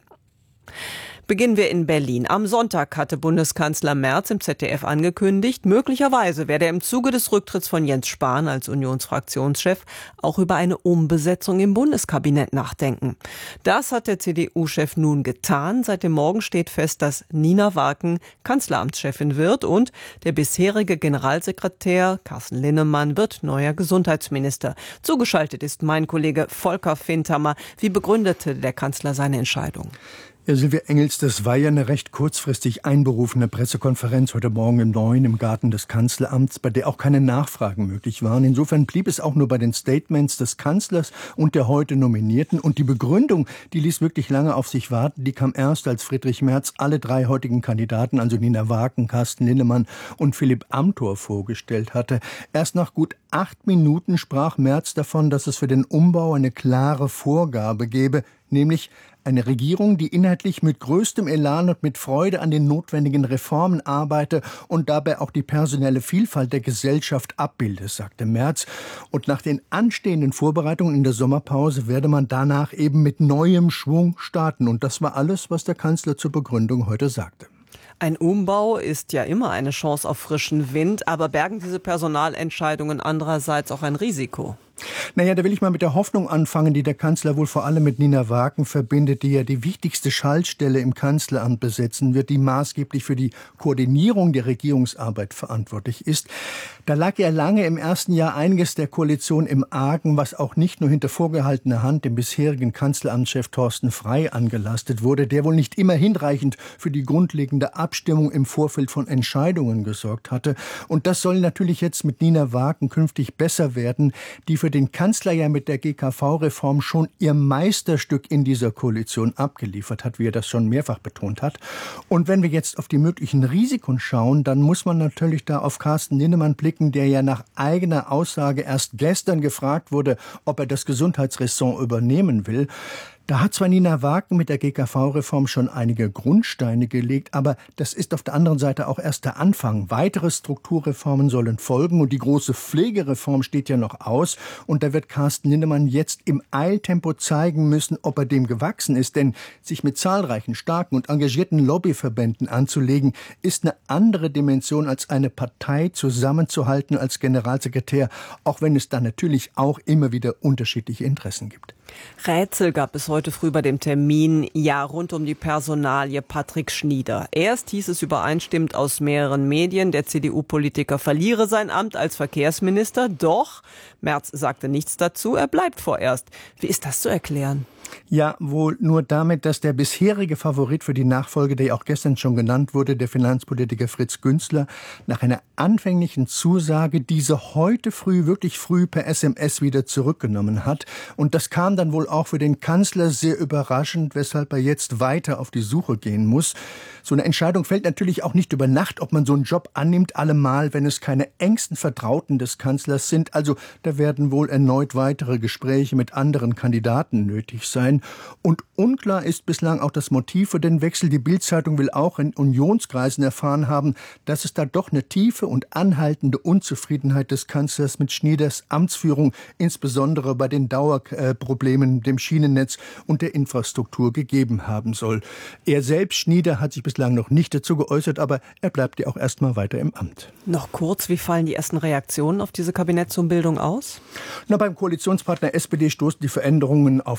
Beginnen wir in Berlin. Am Sonntag hatte Bundeskanzler Merz im ZDF angekündigt, möglicherweise werde er im Zuge des Rücktritts von Jens Spahn als Unionsfraktionschef auch über eine Umbesetzung im Bundeskabinett nachdenken. Das hat der CDU-Chef nun getan. Seit dem Morgen steht fest, dass Nina Warken Kanzleramtschefin wird und der bisherige Generalsekretär Carsten Linnemann wird neuer Gesundheitsminister. Zugeschaltet ist mein Kollege Volker Findhammer. Wie begründete der Kanzler seine Entscheidung? Ja, Silvia Engels, das war ja eine recht kurzfristig einberufene Pressekonferenz heute Morgen um 9 im Garten des Kanzleramts, bei der auch keine Nachfragen möglich waren. Insofern blieb es auch nur bei den Statements des Kanzlers und der heute Nominierten. Und die Begründung, die ließ wirklich lange auf sich warten. Die kam erst, als Friedrich Merz alle drei heutigen Kandidaten, also Nina Warken, Carsten Linnemann und Philipp Amthor, vorgestellt hatte. Erst nach gut 8 Minuten sprach Merz davon, dass es für den Umbau eine klare Vorgabe gebe, nämlich eine Regierung, die inhaltlich mit größtem Elan und mit Freude an den notwendigen Reformen arbeite und dabei auch die personelle Vielfalt der Gesellschaft abbilde, sagte Merz. Und nach den anstehenden Vorbereitungen in der Sommerpause werde man danach eben mit neuem Schwung starten. Und das war alles, was der Kanzler zur Begründung heute sagte. Ein Umbau ist ja immer eine Chance auf frischen Wind, aber bergen diese Personalentscheidungen andererseits auch ein Risiko? Naja, da will ich mal mit der Hoffnung anfangen, die der Kanzler wohl vor allem mit Nina Warken verbindet, die ja die wichtigste Schaltstelle im Kanzleramt besetzen wird, die maßgeblich für die Koordinierung der Regierungsarbeit verantwortlich ist. Da lag ja lange im ersten Jahr einiges der Koalition im Argen, was auch nicht nur hinter vorgehaltener Hand dem bisherigen Kanzleramtschef Thorsten Frey angelastet wurde, der wohl nicht immer hinreichend für die grundlegende Abstimmung im Vorfeld von Entscheidungen gesorgt hatte. Und das soll natürlich jetzt mit Nina Warken künftig besser werden, die für den Kanzler ja mit der GKV-Reform schon ihr Meisterstück in dieser Koalition abgeliefert hat, wie er das schon mehrfach betont hat. Und wenn wir jetzt auf die möglichen Risiken schauen, dann muss man natürlich da auf Carsten Linnemann blicken, der ja nach eigener Aussage erst gestern gefragt wurde, ob er das Gesundheitsressort übernehmen will. Da hat zwar Nina Warken mit der GKV-Reform schon einige Grundsteine gelegt, aber das ist auf der anderen Seite auch erst der Anfang. Weitere Strukturreformen sollen folgen und die große Pflegereform steht ja noch aus. Und da wird Carsten Linnemann jetzt im Eiltempo zeigen müssen, ob er dem gewachsen ist. Denn sich mit zahlreichen, starken und engagierten Lobbyverbänden anzulegen, ist eine andere Dimension als eine Partei zusammenzuhalten als Generalsekretär, auch wenn es da natürlich auch immer wieder unterschiedliche Interessen gibt. Rätsel gab es heute früh bei dem Termin, rund um die Personalie Patrick Schnieder. Erst hieß es übereinstimmend aus mehreren Medien, der CDU-Politiker verliere sein Amt als Verkehrsminister. Doch Merz sagte nichts dazu, er bleibt vorerst. Wie ist das zu erklären? Ja, wohl nur damit, dass der bisherige Favorit für die Nachfolge, der ja auch gestern schon genannt wurde, der Finanzpolitiker Fritz Günzler, nach einer anfänglichen Zusage diese heute wirklich früh per SMS wieder zurückgenommen hat. Und das kam dann wohl auch für den Kanzler sehr überraschend, weshalb er jetzt weiter auf die Suche gehen muss. So eine Entscheidung fällt natürlich auch nicht über Nacht, ob man so einen Job annimmt, allemal, wenn es keine engsten Vertrauten des Kanzlers sind. Also da werden wohl erneut weitere Gespräche mit anderen Kandidaten nötig sein. Und unklar ist bislang auch das Motiv für den Wechsel. Die Bild-Zeitung will auch in Unionskreisen erfahren haben, dass es da doch eine tiefe und anhaltende Unzufriedenheit des Kanzlers mit Schnieders Amtsführung, insbesondere bei den Dauerproblemen, dem Schienennetz und der Infrastruktur gegeben haben soll. Er selbst, Schnieder, hat sich bislang noch nicht dazu geäußert, aber er bleibt ja auch erstmal weiter im Amt. Noch kurz, wie fallen die ersten Reaktionen auf diese Kabinettsumbildung aus? Beim Koalitionspartner SPD stoßen die Veränderungen auf Zustimmung.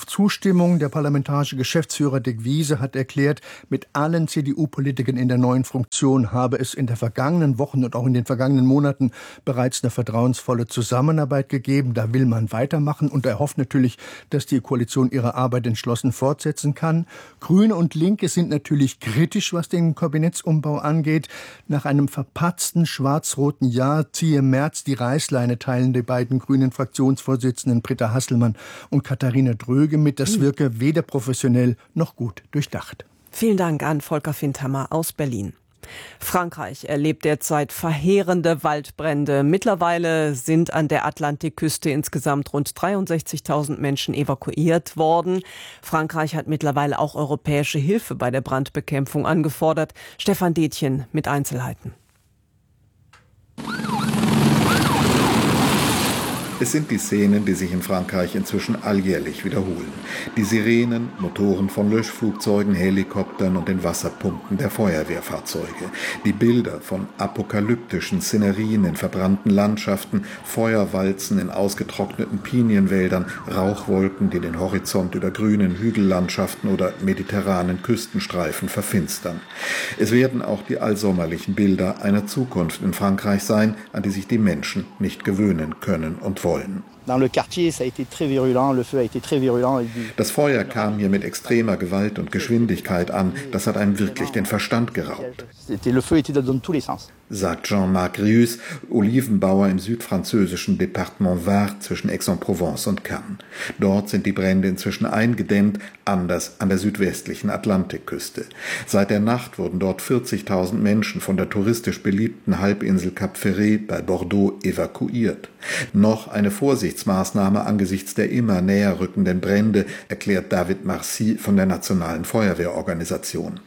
Abstimmung. Der parlamentarische Geschäftsführer Dick Wiese hat erklärt, mit allen CDU-Politikern in der neuen Funktion habe es in der vergangenen Wochen und auch in den vergangenen Monaten bereits eine vertrauensvolle Zusammenarbeit gegeben. Da will man weitermachen und er hofft natürlich, dass die Koalition ihre Arbeit entschlossen fortsetzen kann. Grüne und Linke sind natürlich kritisch, was den Kabinettsumbau angeht. Nach einem verpatzten schwarz-roten Jahr ziehe Merz die Reißleine, teilen die beiden grünen Fraktionsvorsitzenden Britta Hasselmann und Katharina Dröge mit. Das wirke weder professionell noch gut durchdacht. Vielen Dank an Volker Findhammer aus Berlin. Frankreich erlebt derzeit verheerende Waldbrände. Mittlerweile sind an der Atlantikküste insgesamt rund 63.000 Menschen evakuiert worden. Frankreich hat mittlerweile auch europäische Hilfe bei der Brandbekämpfung angefordert. Stefan Detjen mit Einzelheiten. Es sind die Szenen, die sich in Frankreich inzwischen alljährlich wiederholen. Die Sirenen, Motoren von Löschflugzeugen, Helikoptern und den Wasserpumpen der Feuerwehrfahrzeuge. Die Bilder von apokalyptischen Szenerien in verbrannten Landschaften, Feuerwalzen in ausgetrockneten Pinienwäldern, Rauchwolken, die den Horizont über grünen Hügellandschaften oder mediterranen Küstenstreifen verfinstern. Es werden auch die allsommerlichen Bilder einer Zukunft in Frankreich sein, an die sich die Menschen nicht gewöhnen können und wollen. Das Feuer kam hier mit extremer Gewalt und Geschwindigkeit an. Das hat einem wirklich den Verstand geraubt, sagt Jean-Marc Rius, Olivenbauer im südfranzösischen Departement Var zwischen Aix-en-Provence und Cannes. Dort sind die Brände inzwischen eingedämmt, anders an der südwestlichen Atlantikküste. Seit der Nacht wurden dort 40.000 Menschen von der touristisch beliebten Halbinsel Cap Ferret bei Bordeaux evakuiert. Noch eine Vorsichtsmaßnahme angesichts der immer näher rückenden Brände, erklärt David Marcy von der Nationalen Feuerwehrorganisation.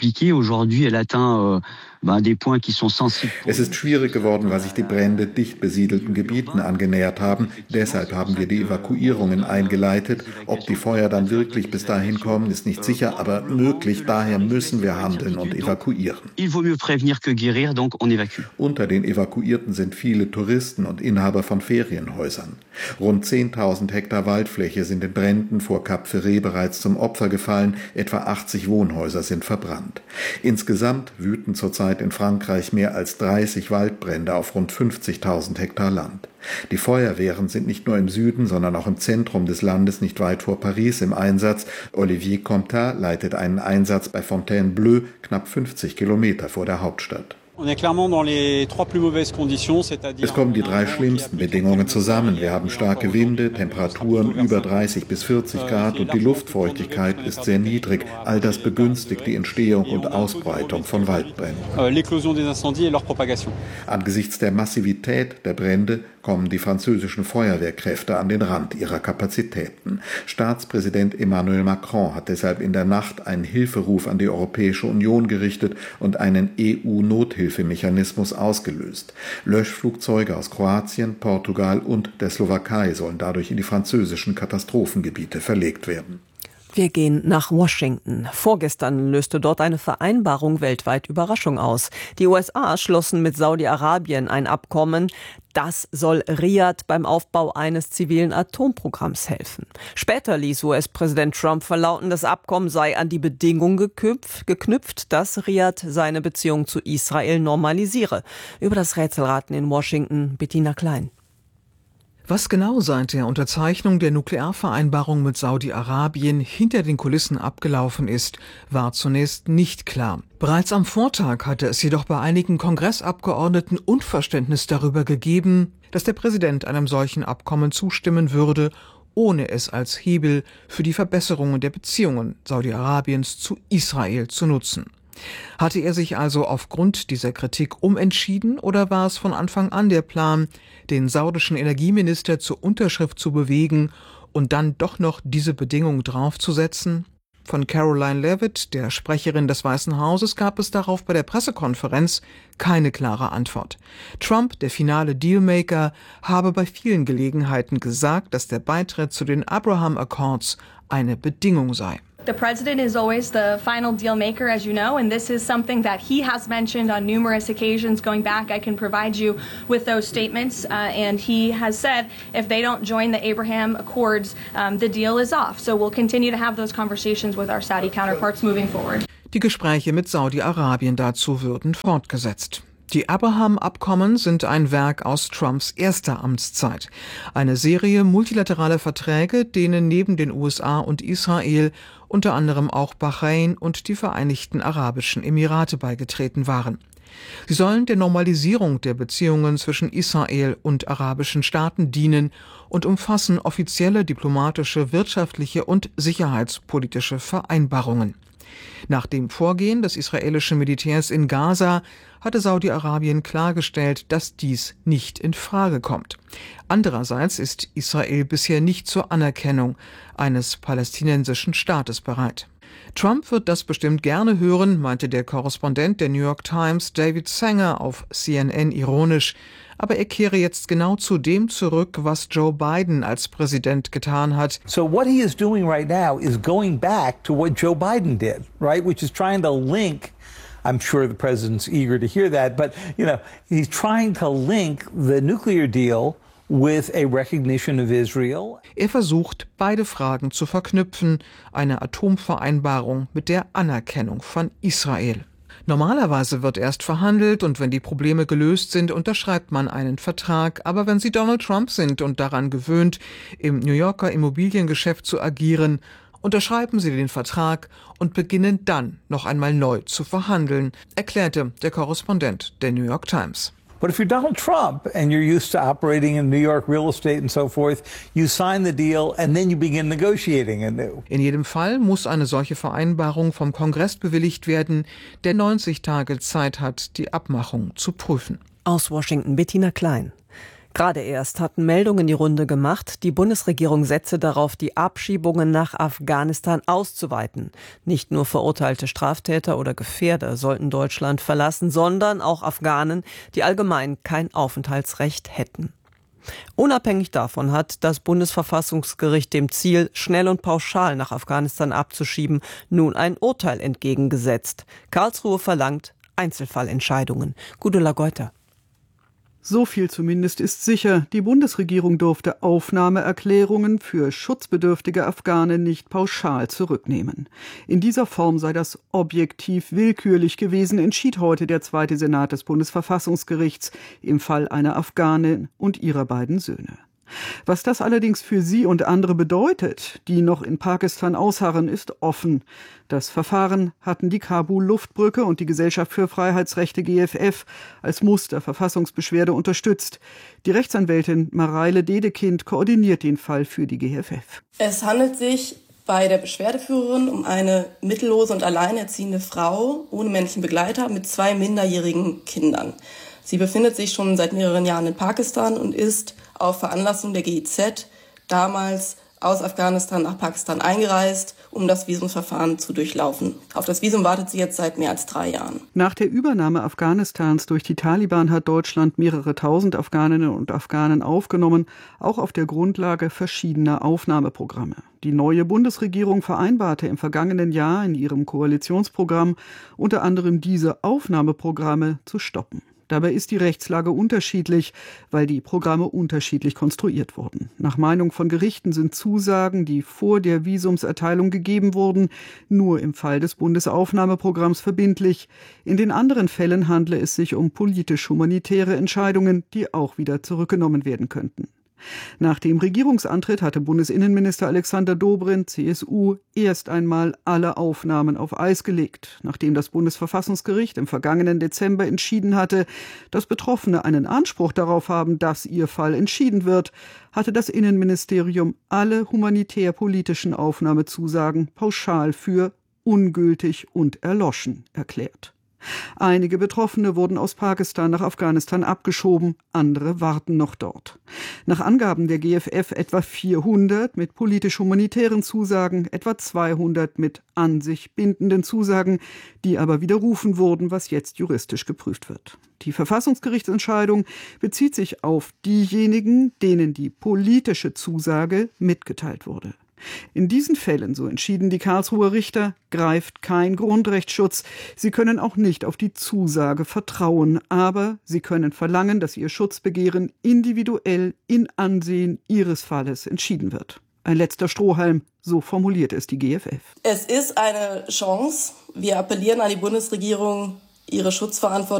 Es ist schwierig geworden, weil sich die Brände dicht besiedelten Gebieten angenähert haben. Deshalb haben wir die Evakuierungen eingeleitet. Ob die Feuer dann wirklich bis dahin kommen, ist nicht sicher, aber möglich. Daher müssen wir handeln und evakuieren. Unter den Evakuierten sind viele Touristen und Inhaber von Ferienhäusern. Rund 10.000 Hektar Waldfläche sind den Bränden vor Cap Ferret bereits zum Opfer gefallen. Etwa 80 Wohnhäuser sind verbrannt. Insgesamt wüten zurzeit in Frankreich mehr als 30 Waldbrände auf rund 50.000 Hektar Land. Die Feuerwehren sind nicht nur im Süden, sondern auch im Zentrum des Landes, nicht weit vor Paris, im Einsatz. Olivier Comtat leitet einen Einsatz bei Fontainebleau, knapp 50 Kilometer vor der Hauptstadt. Es kommen die drei schlimmsten Bedingungen zusammen. Wir haben starke Winde, Temperaturen über 30 bis 40 Grad und die Luftfeuchtigkeit ist sehr niedrig. All das begünstigt die Entstehung und Ausbreitung von Waldbränden. Angesichts der Massivität der Brände kommen die französischen Feuerwehrkräfte an den Rand ihrer Kapazitäten. Staatspräsident Emmanuel Macron hat deshalb in der Nacht einen Hilferuf an die Europäische Union gerichtet und einen EU-Nothilfemechanismus ausgelöst. Löschflugzeuge aus Kroatien, Portugal und der Slowakei sollen dadurch in die französischen Katastrophengebiete verlegt werden. Wir gehen nach Washington. Vorgestern löste dort eine Vereinbarung weltweit Überraschung aus. Die USA schlossen mit Saudi-Arabien ein Abkommen. Das soll Riad beim Aufbau eines zivilen Atomprogramms helfen. Später ließ US-Präsident Trump verlauten, das Abkommen sei an die Bedingung geknüpft, dass Riad seine Beziehung zu Israel normalisiere. Über das Rätselraten in Washington, Bettina Klein. Was genau seit der Unterzeichnung der Nuklearvereinbarung mit Saudi-Arabien hinter den Kulissen abgelaufen ist, war zunächst nicht klar. Bereits am Vortag hatte es jedoch bei einigen Kongressabgeordneten Unverständnis darüber gegeben, dass der Präsident einem solchen Abkommen zustimmen würde, ohne es als Hebel für die Verbesserungen der Beziehungen Saudi-Arabiens zu Israel zu nutzen. Hatte er sich also aufgrund dieser Kritik umentschieden oder war es von Anfang an der Plan, den saudischen Energieminister zur Unterschrift zu bewegen und dann doch noch diese Bedingung draufzusetzen? Von Caroline Leavitt, der Sprecherin des Weißen Hauses, gab es darauf bei der Pressekonferenz keine klare Antwort. Trump, der finale Dealmaker, habe bei vielen Gelegenheiten gesagt, dass der Beitritt zu den Abraham Accords eine Bedingung sei. The president is always the final deal maker, as you know, and this is something that he has mentioned on numerous occasions going back. I can provide you with those statements, and he has said if they don't join the Abraham Accords, the deal is off. So we'll continue to have those conversations with our Saudi counterparts moving forward. Die Gespräche mit Saudi-Arabien dazu würden fortgesetzt. Die Abraham-Abkommen sind ein Werk aus Trumps erster Amtszeit. Eine Serie multilateraler Verträge, denen neben den USA und Israel unter anderem auch Bahrain und die Vereinigten Arabischen Emirate beigetreten waren. Sie sollen der Normalisierung der Beziehungen zwischen Israel und arabischen Staaten dienen und umfassen offizielle diplomatische, wirtschaftliche und sicherheitspolitische Vereinbarungen. Nach dem Vorgehen des israelischen Militärs in Gaza hatte Saudi-Arabien klargestellt, dass dies nicht in Frage kommt. Andererseits ist Israel bisher nicht zur Anerkennung eines palästinensischen Staates bereit. Trump wird das bestimmt gerne hören, meinte der Korrespondent der New York Times David Sanger auf CNN ironisch. Aber er kehre jetzt genau zu dem zurück, was Joe Biden als Präsident getan hat. So what he is doing right now is going back to what Joe Biden did, right? Which is trying to link, I'm sure the president's eager to hear that, but he's trying to link the nuclear deal with a recognition of Israel. Er versucht, beide Fragen zu verknüpfen, eine Atomvereinbarung mit der Anerkennung von Israel. Normalerweise wird erst verhandelt und wenn die Probleme gelöst sind, unterschreibt man einen Vertrag. Aber wenn Sie Donald Trump sind und daran gewöhnt, im New Yorker Immobiliengeschäft zu agieren, unterschreiben Sie den Vertrag und beginnen dann noch einmal neu zu verhandeln, erklärte der Korrespondent der New York Times. But if you're Donald Trump and you're used to operating in New York real estate and so forth, you sign the deal and then you begin negotiating anew. In jedem Fall muss eine solche Vereinbarung vom Kongress bewilligt werden, der 90 Tage Zeit hat, die Abmachung zu prüfen. Aus Washington Bettina Klein. Gerade erst hatten Meldungen die Runde gemacht, die Bundesregierung setze darauf, die Abschiebungen nach Afghanistan auszuweiten. Nicht nur verurteilte Straftäter oder Gefährder sollten Deutschland verlassen, sondern auch Afghanen, die allgemein kein Aufenthaltsrecht hätten. Unabhängig davon hat das Bundesverfassungsgericht dem Ziel, schnell und pauschal nach Afghanistan abzuschieben, nun ein Urteil entgegengesetzt. Karlsruhe verlangt Einzelfallentscheidungen. Gudula Goiter. So viel zumindest ist sicher. Die Bundesregierung durfte Aufnahmeerklärungen für schutzbedürftige Afghanen nicht pauschal zurücknehmen. In dieser Form sei das objektiv willkürlich gewesen, entschied heute der zweite Senat des Bundesverfassungsgerichts im Fall einer Afghanin und ihrer beiden Söhne. Was das allerdings für sie und andere bedeutet, die noch in Pakistan ausharren, ist offen. Das Verfahren hatten die Kabul-Luftbrücke und die Gesellschaft für Freiheitsrechte GFF als Musterverfassungsbeschwerde unterstützt. Die Rechtsanwältin Mareile Dedekind koordiniert den Fall für die GFF. Es handelt sich bei der Beschwerdeführerin um eine mittellose und alleinerziehende Frau ohne männlichen Begleiter mit 2 minderjährigen Kindern. Sie befindet sich schon seit mehreren Jahren in Pakistan und ist auf Veranlassung der GIZ damals aus Afghanistan nach Pakistan eingereist, um das Visumsverfahren zu durchlaufen. Auf das Visum wartet sie jetzt seit mehr als 3 Jahren. Nach der Übernahme Afghanistans durch die Taliban hat Deutschland mehrere tausend Afghaninnen und Afghanen aufgenommen, auch auf der Grundlage verschiedener Aufnahmeprogramme. Die neue Bundesregierung vereinbarte im vergangenen Jahr in ihrem Koalitionsprogramm unter anderem diese Aufnahmeprogramme zu stoppen. Dabei ist die Rechtslage unterschiedlich, weil die Programme unterschiedlich konstruiert wurden. Nach Meinung von Gerichten sind Zusagen, die vor der Visumserteilung gegeben wurden, nur im Fall des Bundesaufnahmeprogramms verbindlich. In den anderen Fällen handle es sich um politisch-humanitäre Entscheidungen, die auch wieder zurückgenommen werden könnten. Nach dem Regierungsantritt hatte Bundesinnenminister Alexander Dobrindt, CSU, erst einmal alle Aufnahmen auf Eis gelegt. Nachdem das Bundesverfassungsgericht im vergangenen Dezember entschieden hatte, dass Betroffene einen Anspruch darauf haben, dass ihr Fall entschieden wird, hatte das Innenministerium alle humanitär-politischen Aufnahmezusagen pauschal für ungültig und erloschen erklärt. Einige Betroffene wurden aus Pakistan nach Afghanistan abgeschoben, andere warten noch dort. Nach Angaben der GFF etwa 400 mit politisch-humanitären Zusagen, etwa 200 mit an sich bindenden Zusagen, die aber widerrufen wurden, was jetzt juristisch geprüft wird. Die Verfassungsgerichtsentscheidung bezieht sich auf diejenigen, denen die politische Zusage mitgeteilt wurde. In diesen Fällen, so entschieden die Karlsruher Richter, greift kein Grundrechtsschutz. Sie können auch nicht auf die Zusage vertrauen, aber sie können verlangen, dass ihr Schutzbegehren individuell in Ansehen ihres Falles entschieden wird. Ein letzter Strohhalm, so formuliert es die GFF. Es ist eine Chance. Wir appellieren an die Bundesregierung, ihre Schutzverantwortung